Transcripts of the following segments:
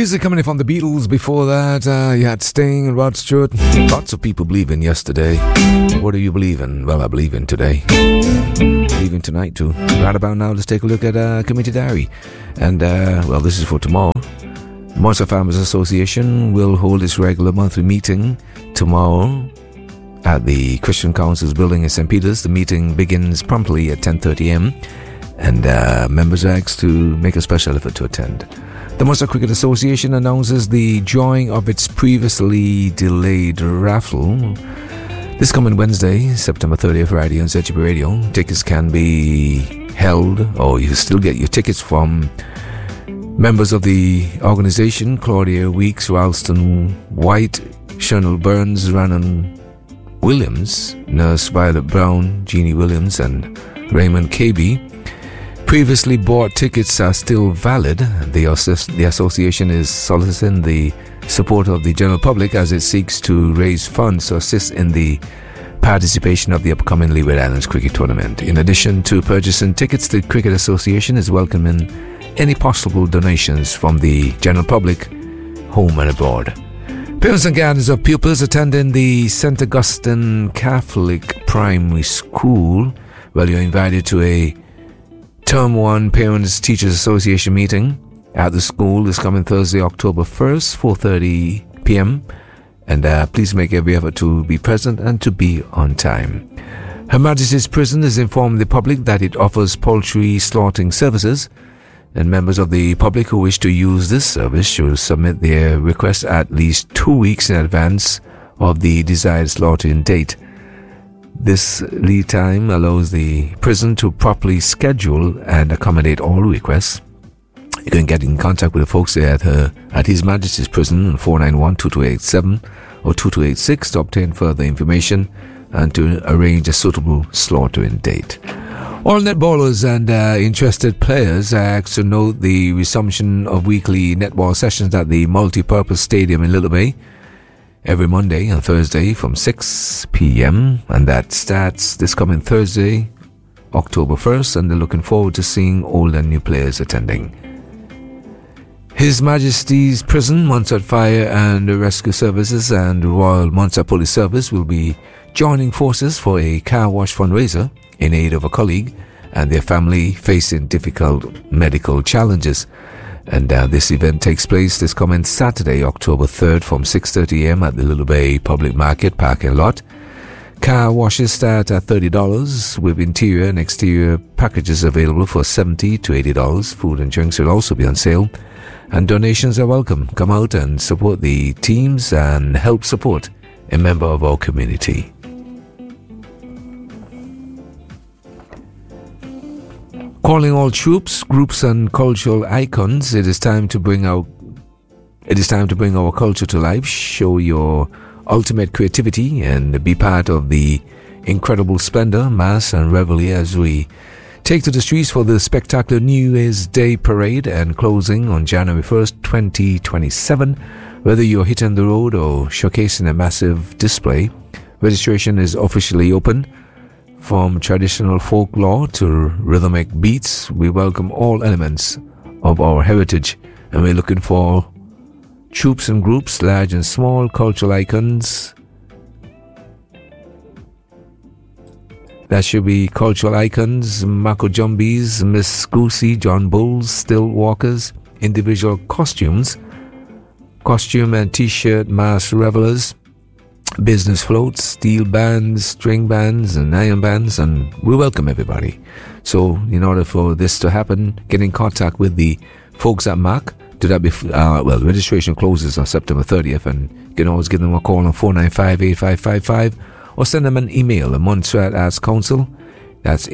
Music coming in from the Beatles. Before that, you had Sting and Rod Stewart. Lots of people believe in yesterday. What do you believe in? Well, I believe in today. Believe in tonight too. Right about now, let's take a look at Community Diary. And, well, this is for tomorrow. Monster Farmers Association will hold its regular monthly meeting tomorrow at the Christian Council's building in St. Peter's. The meeting begins promptly at 10:30 a.m. and members are asked to make a special effort to attend. The Munster Cricket Association announces the drawing of its previously delayed raffle this coming Wednesday, September 30th, Friday on ZGB Radio. Tickets can be held, or you can still get your tickets from members of the organization: Claudia Weeks, Ralston White, Shernal Burns, Rhiannon Williams, Nurse Violet Brown, Jeannie Williams, and Raymond KB. Previously bought tickets are still valid. The association is soliciting the support of the general public as it seeks to raise funds to assist in the participation of the upcoming Leeward Islands Cricket Tournament. In addition to purchasing tickets, the Cricket Association is welcoming any possible donations from the general public, home and abroad. Parents and guardians of pupils attending the St. Augustine Catholic Primary School, well, you're invited to a Term 1 Parents Teachers Association meeting at the school this coming Thursday, October 1st, 4:30 p.m. And please make every effort to be present and to be on time. Her Majesty's Prison has informed the public that it offers poultry slaughtering services, and members of the public who wish to use this service should submit their request at least 2 weeks in advance of the desired slaughtering date. This lead time allows the prison to properly schedule and accommodate all requests. You can get in contact with the folks there at His Majesty's Prison on 491-2287 or 2286 to obtain further information and to arrange a suitable slaughtering date. All netballers and interested players are asked to note the resumption of weekly netball sessions at the multi-purpose stadium in Little Bay every Monday and Thursday from 6 p.m. and that starts this coming Thursday, October 1st, and they're looking forward to seeing old and new players attending. His Majesty's Prison, Montserrat Fire and Rescue Services and Royal Montserrat Police Service will be joining forces for a car wash fundraiser in aid of a colleague and their family facing difficult medical challenges. And this event takes place this coming Saturday, October 3rd from 6:30 a.m. at the Little Bay Public Market parking lot. Car washes start at $30 with interior and exterior packages available for $70 to $80. Food and drinks will also be on sale, and donations are welcome. Come out and support the teams and help support a member of our community. Calling all troops, groups and cultural icons, it is time to bring our culture to life. Show your ultimate creativity and be part of the incredible splendor, mass and revelry as we take to the streets for the spectacular New Year's Day parade and closing on January 1st, 2027. Whether you're hitting the road or showcasing a massive display, registration is officially open. From traditional folklore to rhythmic beats, we welcome all elements of our heritage, and we're looking for troops and groups, large and small, cultural icons. That should be cultural icons, Mako Jumbies, Miss Goosey, John Bulls, Still Walkers, individual costumes, costume and t-shirt mass revelers, business floats, steel bands, string bands and iron bands, and we welcome everybody. So in order for this to happen, get in contact with the folks at MAC. Do that before, registration closes on September 30th, and you can always give them a call on 495-8555 or send them an email at Montserrat Arts Council. That's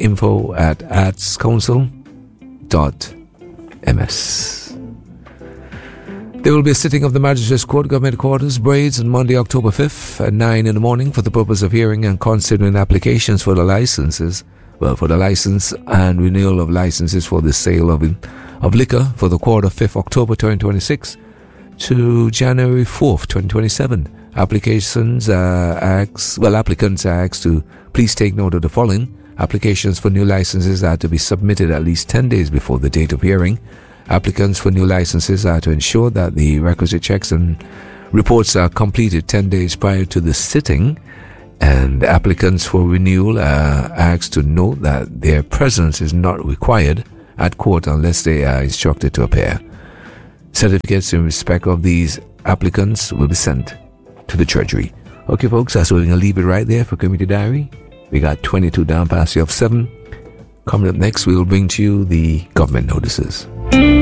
info@artscouncil.ms. There will be a sitting of the Magistrates Court, Government Quarters, Braids, on Monday, October 5th at 9 in the morning for the purpose of hearing and considering applications for the licenses, for the license and renewal of licenses for the sale of liquor for the quarter 5th October 2026 to January 4th, 2027. Applicants are asked to please take note of the following. Applications for new licenses are to be submitted at least 10 days before the date of hearing. Applicants for new licenses are to ensure that the requisite checks and reports are completed 10 days prior to the sitting, and applicants for renewal are asked to note that their presence is not required at court unless they are instructed to appear. Certificates in respect of these applicants will be sent to the Treasury. Okay, folks, that's where we're going to leave it right there for Community Diary. We got 22 down past the 7. Coming up next, we will bring to you the government notices.